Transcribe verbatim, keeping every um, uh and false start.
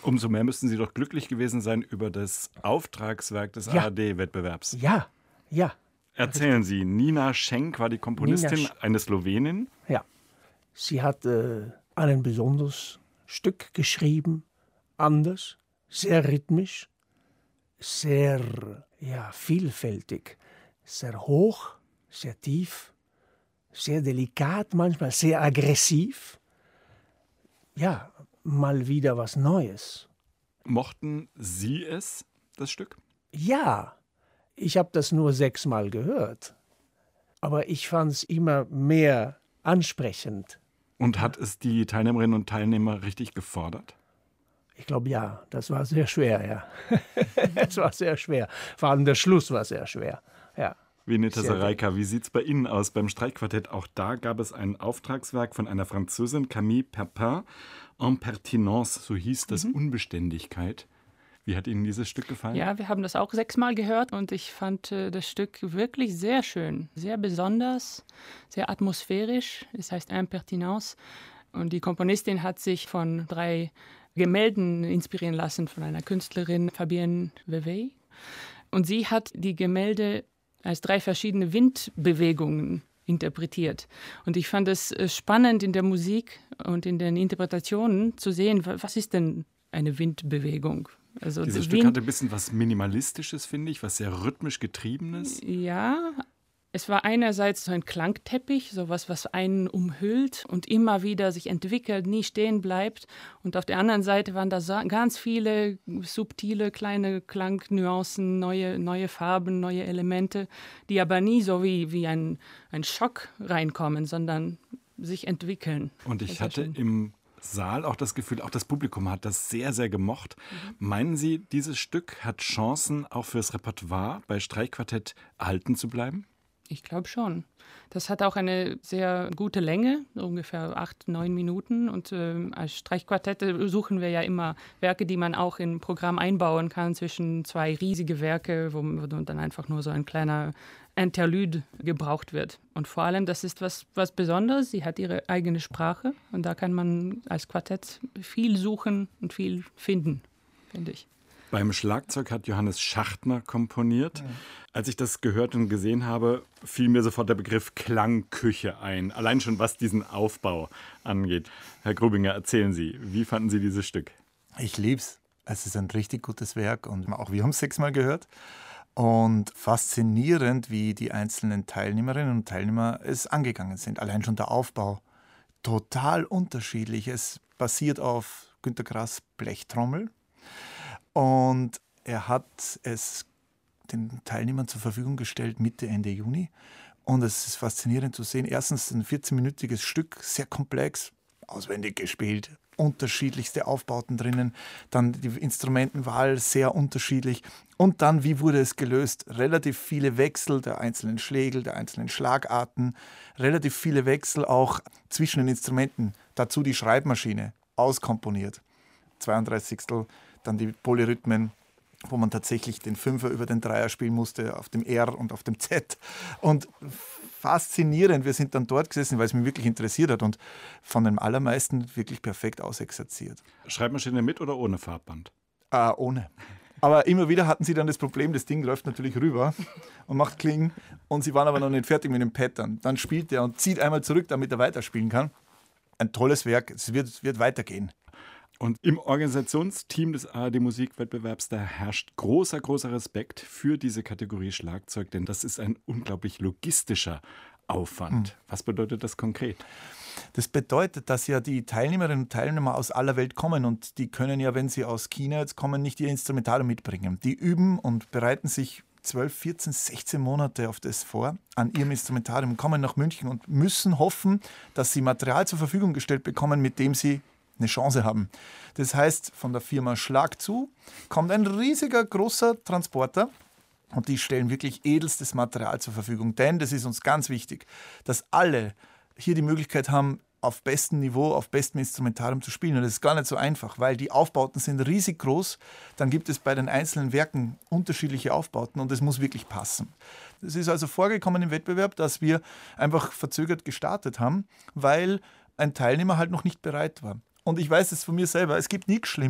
Umso mehr müssten Sie doch glücklich gewesen sein über das Auftragswerk des Ja. A R D-Wettbewerbs. Ja, ja. Erzählen Sie, Nina Schenk war die Komponistin, Nina Sch- eine Slowenin. Ja, sie hat äh, ein besonderes Stück geschrieben, anders, sehr rhythmisch, sehr ja, vielfältig, sehr hoch, sehr tief, sehr delikat, manchmal sehr aggressiv. Ja, mal wieder was Neues. Mochten Sie es, das Stück? Ja, ich habe das nur sechsmal gehört, aber ich fand es immer mehr ansprechend. Und hat es die Teilnehmerinnen und Teilnehmer richtig gefordert? Ich glaube, ja, das war sehr schwer, ja. Es war sehr schwer. Vor allem der Schluss war sehr schwer, ja. Vineta Sehr Sareika, wie sieht es bei Ihnen aus beim Streichquartett? Auch da gab es ein Auftragswerk von einer Französin, Camille Pepin, Impertinence, so hieß das, Mhm. Unbeständigkeit. Wie hat Ihnen dieses Stück gefallen? Ja, wir haben das auch sechsmal gehört und ich fand äh, das Stück wirklich sehr schön, sehr besonders, sehr atmosphärisch. Es heißt Impertinence und die Komponistin hat sich von drei Gemälden inspirieren lassen von einer Künstlerin, Fabienne Vevey. Und sie hat die Gemälde als drei verschiedene Windbewegungen interpretiert. Und ich fand es äh, spannend in der Musik und in den Interpretationen zu sehen, wa- was ist denn eine Windbewegung? Also Dieses der Stück Wind- hatte ein bisschen was Minimalistisches, finde ich, was sehr rhythmisch getriebenes. Ja, es war einerseits so ein Klangteppich, sowas, was einen umhüllt und immer wieder sich entwickelt, nie stehen bleibt. Und auf der anderen Seite waren da sa- ganz viele subtile kleine Klangnuancen, neue, neue Farben, neue Elemente, die aber nie so wie, wie ein, ein Schock reinkommen, sondern sich entwickeln. Und Das ich war hatte schön. im Saal auch das Gefühl, auch das Publikum hat das sehr, sehr gemocht. Meinen Sie, dieses Stück hat Chancen, auch fürs Repertoire bei Streichquartett erhalten zu bleiben? Ich glaube schon. Das hat auch eine sehr gute Länge, ungefähr acht, neun Minuten. Und ähm, als Streichquartette suchen wir ja immer Werke, die man auch im Programm einbauen kann zwischen zwei riesige Werke, wo wo dann einfach nur so ein kleiner Interlude gebraucht wird. Und vor allem, das ist was, was Besonderes. Sie hat ihre eigene Sprache und da kann man als Quartett viel suchen und viel finden, finde ich. Beim Schlagzeug hat Johannes Schachtner komponiert. Als ich das gehört und gesehen habe, fiel mir sofort der Begriff Klangküche ein. Allein schon, was diesen Aufbau angeht. Herr Grubinger, erzählen Sie, wie fanden Sie dieses Stück? Ich lieb's. Es ist ein richtig gutes Werk und auch wir haben es sechsmal gehört. Und faszinierend, wie die einzelnen Teilnehmerinnen und Teilnehmer es angegangen sind. Allein schon der Aufbau. Total unterschiedlich. Es basiert auf Günter Grass Blechtrommel. Und er hat es den Teilnehmern zur Verfügung gestellt Mitte, Ende Juni. Und es ist faszinierend zu sehen. Erstens ein vierzehnminütiges Stück, sehr komplex, auswendig gespielt, unterschiedlichste Aufbauten drinnen. Dann die Instrumentenwahl sehr unterschiedlich. Und dann, wie wurde es gelöst? Relativ viele Wechsel der einzelnen Schlägel, der einzelnen Schlagarten. Relativ viele Wechsel auch zwischen den Instrumenten. Dazu die Schreibmaschine, auskomponiert. zweiunddreißigstel, dann die Polyrhythmen, wo man tatsächlich den Fünfer über den Dreier spielen musste, auf dem R und auf dem Z. Und faszinierend, wir sind dann dort gesessen, weil es mich wirklich interessiert hat und von den allermeisten wirklich perfekt ausexerziert. Schreibmaschine mit oder ohne Farbband? Äh, ohne. Aber immer wieder hatten sie dann das Problem, das Ding läuft natürlich rüber und macht Klingen und sie waren aber noch nicht fertig mit dem Pattern. Dann spielt er und zieht einmal zurück, damit er weiterspielen kann. Ein tolles Werk, es wird, wird weitergehen. Und im Organisationsteam des A R D-Musikwettbewerbs, da herrscht großer, großer Respekt für diese Kategorie Schlagzeug, denn das ist ein unglaublich logistischer Aufwand. Hm. Was bedeutet das konkret? Das bedeutet, dass ja die Teilnehmerinnen und Teilnehmer aus aller Welt kommen und die können ja, wenn sie aus China jetzt kommen, nicht ihr Instrumentarium mitbringen. Die üben und bereiten sich zwölf, vierzehn, sechzehn Monate auf das vor, an ihrem Instrumentarium, kommen nach München und müssen hoffen, dass sie Material zur Verfügung gestellt bekommen, mit dem sie eine Chance haben. Das heißt, von der Firma Schlag zu kommt ein riesiger, großer Transporter und die stellen wirklich edelstes Material zur Verfügung. Denn, das ist uns ganz wichtig, dass alle hier die Möglichkeit haben, auf bestem Niveau, auf bestem Instrumentarium zu spielen. Und das ist gar nicht so einfach, weil die Aufbauten sind riesig groß. Dann gibt es bei den einzelnen Werken unterschiedliche Aufbauten und es muss wirklich passen. Es ist also vorgekommen im Wettbewerb, dass wir einfach verzögert gestartet haben, weil ein Teilnehmer halt noch nicht bereit war. Und ich weiß es von mir selber, es gibt nichts Schlimmes,